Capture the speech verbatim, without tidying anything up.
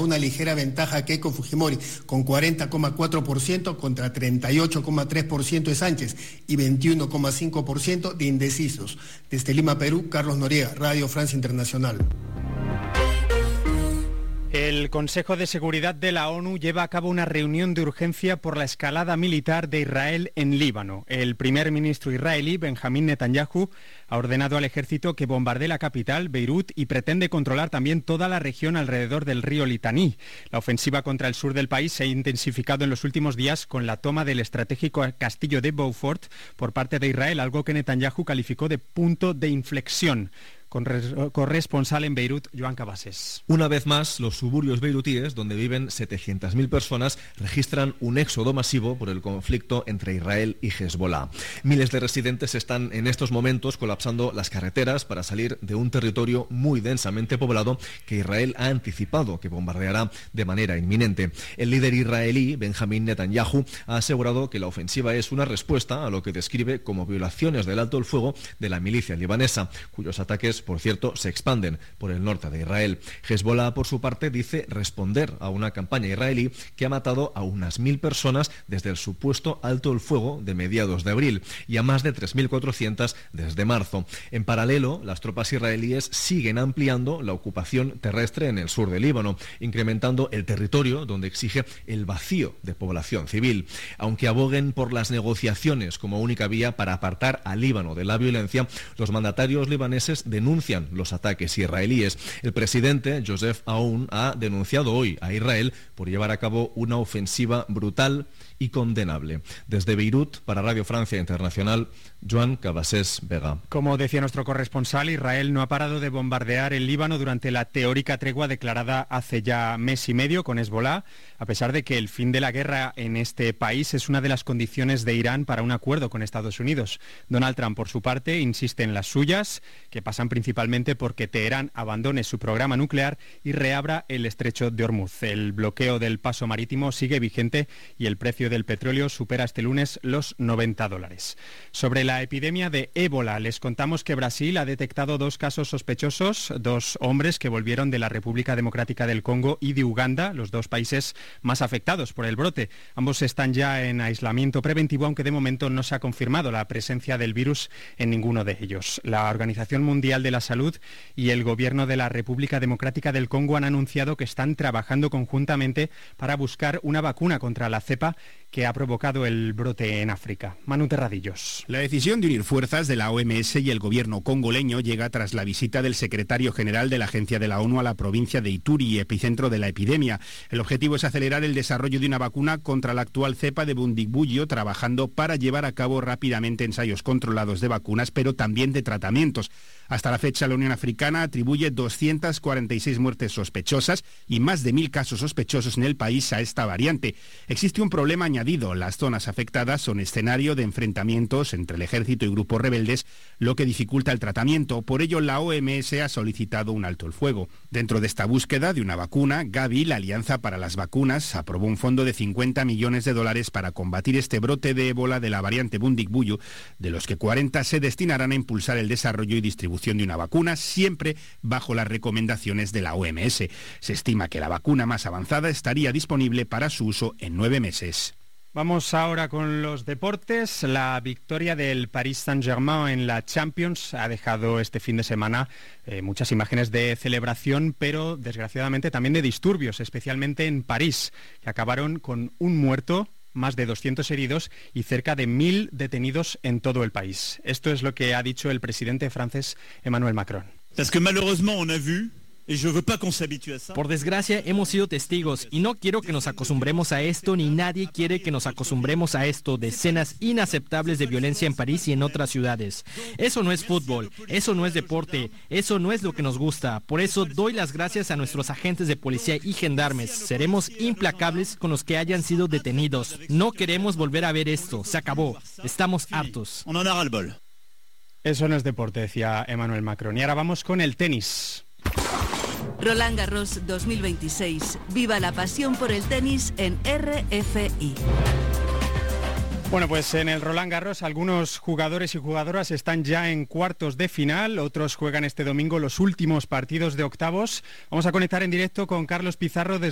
una ligera ventaja a Keiko Fujimori, con cuarenta coma cuatro por ciento contra treinta y ocho coma tres por ciento de Sánchez y veintiuno coma cinco por ciento de indecisos. Desde Lima, Perú, Carlos Noriega, Radio Francia Internacional. El Consejo de Seguridad de la ONU lleva a cabo una reunión de urgencia por la escalada militar de Israel en Líbano. El primer ministro israelí, Benjamín Netanyahu, ha ordenado al ejército que bombardee la capital, Beirut, y pretende controlar también toda la región alrededor del río Litaní. La ofensiva contra el sur del país se ha intensificado en los últimos días con la toma del estratégico castillo de Beaufort por parte de Israel, algo que Netanyahu calificó de punto de inflexión. Corresponsal en Beirut, Joan Cabases. Una vez más, los suburbios beirutíes, donde viven setecientas mil personas, registran un éxodo masivo por el conflicto entre Israel y Hezbollah. Miles de residentes están en estos momentos colapsando las carreteras para salir de un territorio muy densamente poblado que Israel ha anticipado que bombardeará de manera inminente. El líder israelí, Benjamín Netanyahu, ha asegurado que la ofensiva es una respuesta a lo que describe como violaciones del alto el fuego de la milicia libanesa, cuyos ataques, por cierto, se expanden por el norte de Israel. Hezbollah, por su parte, dice responder a una campaña israelí que ha matado a unas mil personas desde el supuesto alto el fuego de mediados de abril y a más de tres mil cuatrocientas desde marzo. En paralelo, las tropas israelíes siguen ampliando la ocupación terrestre en el sur del Líbano, incrementando el territorio donde exige el vacío de población civil. Aunque aboguen por las negociaciones como única vía para apartar al Líbano de la violencia, los mandatarios libaneses denuncian denuncian los ataques israelíes. El presidente Joseph Aoun ha denunciado hoy a Israel por llevar a cabo una ofensiva brutal y condenable. Desde Beirut, para Radio Francia Internacional, Joan Cabases Vega. Como decía nuestro corresponsal, Israel no ha parado de bombardear el Líbano durante la teórica tregua declarada hace ya mes y medio con Hezbollah, a pesar de que el fin de la guerra en este país es una de las condiciones de Irán para un acuerdo con Estados Unidos. Donald Trump, por su parte, insiste en las suyas, que pasan principalmente porque Teherán abandone su programa nuclear y reabra el estrecho de Hormuz. El bloqueo del paso marítimo sigue vigente y el precio del petróleo supera este lunes los noventa dólares. Sobre la epidemia de ébola, les contamos que Brasil ha detectado dos casos sospechosos, dos hombres que volvieron de la República Democrática del Congo y de Uganda, los dos países más afectados por el brote. Ambos están ya en aislamiento preventivo, aunque de momento no se ha confirmado la presencia del virus en ninguno de ellos. La Organización Mundial de la Salud y el Gobierno de la República Democrática del Congo han anunciado que están trabajando conjuntamente para buscar una vacuna contra la cepa que ha provocado el brote en África. Manu Terradillos. La decisión de unir fuerzas de la O M S y el gobierno congoleño llega tras la visita del secretario general de la Agencia de la ONU a la provincia de Ituri, epicentro de la epidemia. El objetivo es acelerar el desarrollo de una vacuna contra la actual cepa de Bundibugyo, trabajando para llevar a cabo rápidamente ensayos controlados de vacunas, pero también de tratamientos. Hasta la fecha, la Unión Africana atribuye doscientas cuarenta y seis muertes sospechosas y más de mil casos sospechosos en el país a esta variante. Existe un problema añadido. Las zonas afectadas son escenario de enfrentamientos entre el ejército y grupos rebeldes, lo que dificulta el tratamiento. Por ello, la O M S ha solicitado un alto el fuego. Dentro de esta búsqueda de una vacuna, Gavi, la Alianza para las Vacunas, aprobó un fondo de cincuenta millones de dólares para combatir este brote de ébola de la variante Bundibugyo, de los que cuarenta se destinarán a impulsar el desarrollo y distribución de una vacuna, siempre bajo las recomendaciones de la O M S. Se estima que la vacuna más avanzada estaría disponible para su uso en nueve meses. Vamos ahora con los deportes. La victoria del Paris Saint-Germain en la Champions ha dejado este fin de semana eh, muchas imágenes de celebración, pero desgraciadamente también de disturbios, especialmente en París, que acabaron con un muerto, más de doscientos heridos y cerca de mil detenidos en todo el país. Esto es lo que ha dicho el presidente francés Emmanuel Macron. Parce que malheureusement on a vu. Por desgracia hemos sido testigos y no quiero que nos acostumbremos a esto, ni nadie quiere que nos acostumbremos a esto, de escenas inaceptables de violencia en París y en otras ciudades. Eso no es fútbol, eso no es deporte, eso no es lo que nos gusta. Por eso doy las gracias a nuestros agentes de policía y gendarmes. Seremos implacables con los que hayan sido detenidos. No queremos volver a ver esto, se acabó. Estamos hartos. Eso no es deporte, decía Emmanuel Macron. Y ahora vamos con el tenis. Roland Garros dos mil veintiséis. Viva la pasión por el tenis en R F I. Bueno, pues en el Roland Garros algunos jugadores y jugadoras están ya en cuartos de final, otros juegan este domingo los últimos partidos de octavos. Vamos a conectar en directo con Carlos Pizarro desde